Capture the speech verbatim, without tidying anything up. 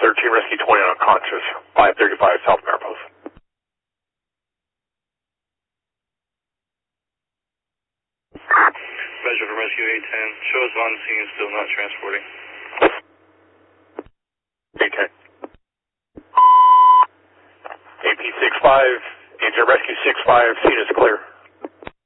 thirteen Rescue twenty unconscious, five thirty-five South Mariposa. Measure from Rescue eight ten. Show us on scene, still not transporting. eight ten. A P six five, Agent Rescue six five, scene is clear.